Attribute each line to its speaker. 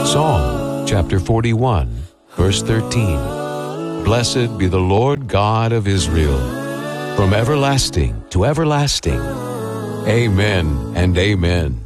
Speaker 1: Psalm chapter 41, verse 13. Blessed be the Lord God of Israel, from everlasting to everlasting. Amen and amen.